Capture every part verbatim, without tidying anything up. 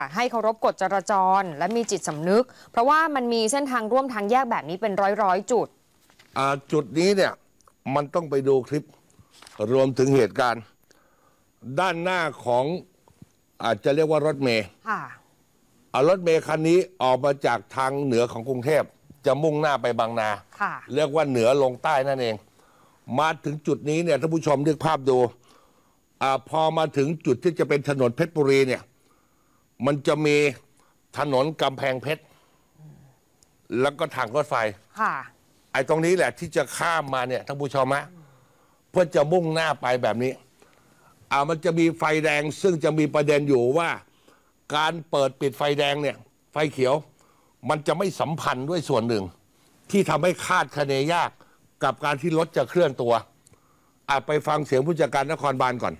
ให้เคารพกฎจราจรและมีจิตสำนึกเพราะว่ามันมีเส้นทางร่วมทางแยกแบบนี้เป็นร้อยร้อยจุดจุดนี้เนี่ยมันต้องไปดูคลิปรวมถึงเหตุการณ์ด้านหน้าของอาจจะเรียกว่ารถเมล์รถเมล์คันนี้ออกมาจากทางเหนือของกรุงเทพจะมุ่งหน้าไปบางนาเรียกว่าเหนือลงใต้นั่นเองมาถึงจุดนี้เนี่ยท่านผู้ชมนึกภาพดูอพอมาถึงจุดที่จะเป็นถนนเพชรบุรีเนี่ยมันจะมีถนนกำแพงเพชรแล้วก็ทางรถไฟไอ้ตรงนี้แหละที่จะข้ามมาเนี่ยท่านผู้ชมฮะเพื่อจะมุ่งหน้าไปแบบนี้อ่ามันจะมีไฟแดงซึ่งจะมีประเด็นอยู่ว่าการเปิดปิดไฟแดงเนี่ยไฟเขียวมันจะไม่สัมพันธ์ด้วยส่วนหนึ่งที่ทำให้คาดคะเนยากกับการที่รถจะเคลื่อนตัวอ่าไปฟังเสียงผู้จัดการนครบาลก่อน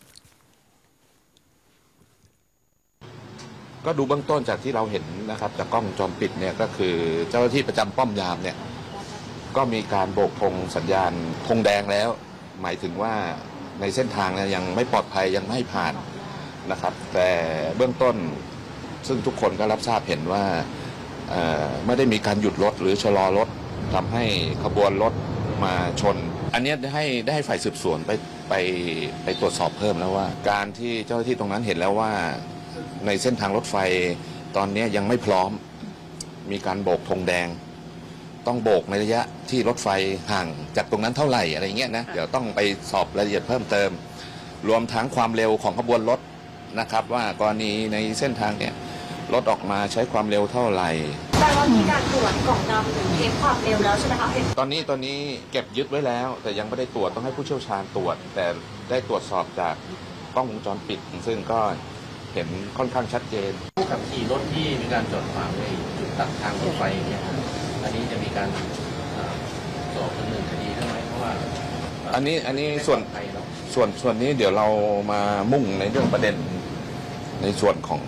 ก็ดูเบื้องต้นจากที่เราเห็นนะครับจากกล้องวงจรปิดเนี่ยก็คือเจ้าหน้าที่ประจำป้อมยามเนี่ยก็มีการโบกธงสัญญาณธงแดงแล้วหมายถึงว่าในเส้นทางเนี่ยยังไม่ปลอดภัยยังไม่ให้ผ่านนะครับแต่เบื้องต้นซึ่งทุกคนก็รับทราบเห็นว่าไม่ได้มีการหยุดรถหรือชะลอรถทำให้ขบวนรถมาชนอันนี้ได้ให้ได้ให้ฝ่ายสืบสวนไปไปไปตรวจสอบเพิ่มแล้วว่าการที่เจ้าหน้าที่ตรงนั้นเห็นแล้วว่าในเส้นทางรถไฟตอนนี้ยังไม่พร้อมมีการโบกธงแดงต้องโบกในระยะที่รถไฟห่างจากตรงนั้นเท่าไหร่อะไรเงี้ยนะเดี๋ยวต้องไปสอบรายละเอียดเพิ่มเติมรวมทั้งความเร็วของขบวนรถนะครับว่ากรณีในเส้นทางเนี่ยรถออกมาใช้ความเร็วเท่าไหร่แต่ว่ามีการตรวจกล่องดำหรือเทปความเร็วแล้วใช่ไหมคะตอนนี้ตอนนี้เก็บยึดไว้แล้วแต่ยังไม่ได้ตรวจต้องให้ผู้เชี่ยวชาญตรวจแต่ได้ตรวจสอบจากกล้องวงจรปิดซึ่งก็เห็นค่อนข้างชัดเจนผู้ขับขี่รถที่มีการจอดขวางในจุดตัดทางรถไฟเนี่ยอันนี้จะมีการสอบดำเนินคดีได้ไหมเพราะว่าอันนี้อันนี้ส่วนส่วนส่วนนี้เดี๋ยวเรามามุ่งในเรื่องประเด็นในส่วนของ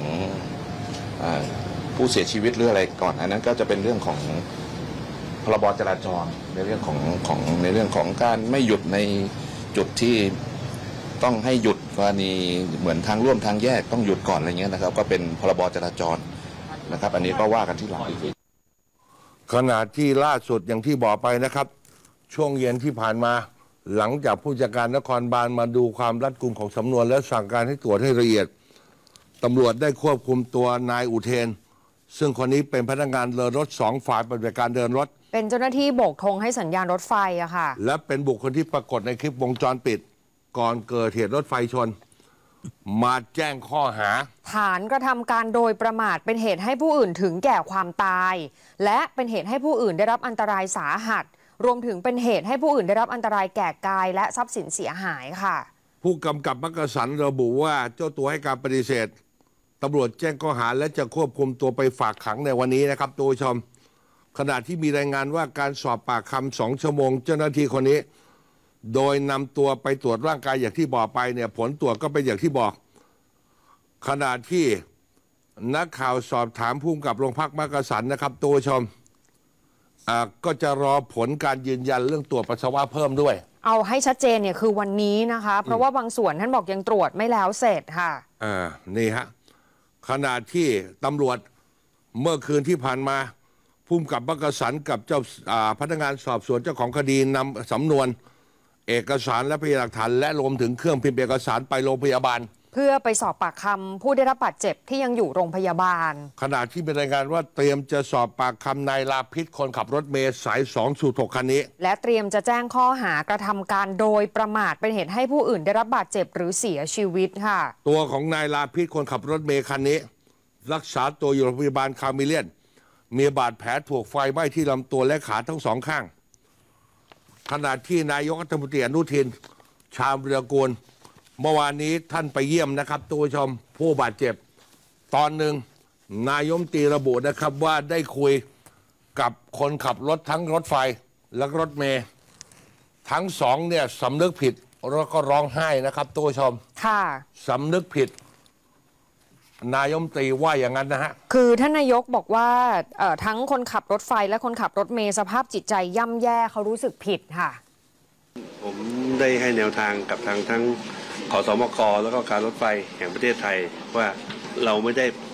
ผู้เสียชีวิตหรืออะไรก่อนอันนั้นก็จะเป็นเรื่องของพรบจราจรในเรื่องของของในเรื่องของการไม่หยุดในจุดที่ต้องให้หยุดกรณีเหมือนทางร่วมทางแยกต้องหยุดก่อนอะไรเงี้ยนะครับก็เป็นพรบจราจรนะครับอันนี้ก็ว่ากันที่หลังอีกทีขณะที่ล่าสุดอย่างที่บอกไปนะครับช่วงเย็นที่ผ่านมาหลังจากผู้จัดการนครบาลมาดูความรัดกุมของสำนวนและสั่งการให้ตรวจให้ละเอียดตำรวจได้ควบคุมตัวนายอุเทนซึ่งคนนี้เป็นพนักงานเดินรถสองฝ่ายปฏิบัติการเดินรถเป็นเจ้าหน้าที่โบกธงให้สัญญาณรถไฟอะค่ะและเป็นบุคคลที่ปรากฏในคลิปวงจรปิดก่อนเกิดเหตุรถไฟชนมาแจ้งข้อหาฐานกระทำการโดยประมาทเป็นเหตุให้ผู้อื่นถึงแก่ความตายและเป็นเหตุให้ผู้อื่นได้รับอันตรายสาหัสรวมถึงเป็นเหตุให้ผู้อื่นได้รับอันตรายแก่กายและทรัพย์สินเสียหายค่ะผู้กำกับมักกะสันระบุว่าเจ้าตัวให้การปฏิเสธตำรวจแจ้งข้อหาและจะควบคุมตัวไปฝากขังในวันนี้นะครับตัวชมขณะที่มีรายงานว่าการสอบปากคำสองชั่วโมงเจ้าหน้าที่คนนี้โดยนำตัวไปตรวจร่างกายอย่างที่บอกไปเนี่ยผลตรวจก็เป็นอย่างที่บอกขณะที่นักข่าวสอบถามผู้กำกับโรงพักมักกะสันนะครับตัวชมก็จะรอผลการยืนยันเรื่องตรวจปัสสาวะเพิ่มด้วยเอาให้ชัดเจนเนี่ยคือวันนี้นะคะเพราะว่าบางส่วนท่านบอกยังตรวจไม่แล้วเสร็จค่ะอ่านี่ฮะขณะที่ตำรวจเมื่อคืนที่ผ่านมาผู้กำกับมักกะสันกับเจ้าพนักงานสอบสวนเจ้าของคดีนำสำนวนเอกสารและพยานหลักฐานและรวมถึงเครื่องพิมพ์เอกสารไปโรงพยาบาลเพื่อไปสอบปากคำผู้ได้รับบาดเจ็บที่ยังอยู่โรงพยาบาลขณะที่มีรายงานว่าเตรียมจะสอบปากคำนายลาพิษคนขับรถเมล์สายสองสู่หกคันนี้และเตรียมจะแจ้งข้อหากระทำการโดยประมาทเป็นเหตุให้ผู้อื่นได้รับบาดเจ็บหรือเสียชีวิตค่ะตัวของนายลาพิษคนขับรถเมล์คันนี้รักษาตัวอยู่โรงพยาบาลคามิเลียนมีบาดแผลถูกไฟไหม้ที่ลำตัวและขาทั้งสองข้างขณะที่นายกรัฐมนตรีอนุทินชาญวิรากูลเมื่อวานนี้ท่านไปเยี่ยมนะครับตัวชมผู้บาดเจ็บตอนหนึ่งนายกรัฐมนตรีระบุนะครับว่าได้คุยกับคนขับรถทั้งรถไฟและรถเมล์ทั้งสองเนี่ยสำนึกผิดแล้วก็ร้องไห้นะครับตัวชมค่ะสำนึกผิดนายกรัฐมนตรีว่าอย่างนั้นนะฮะคือท่านนายกบอกว่าทั้งคนขับรถไฟและคนขับรถเมล์สภาพจิตใจย่ำแย่เขารู้สึกผิดค่ะผมได้ให้แนวทางกับทางทั้งขสมกแล้วก็การรถไฟแห่งประเทศไทยว่าเราไม่ได้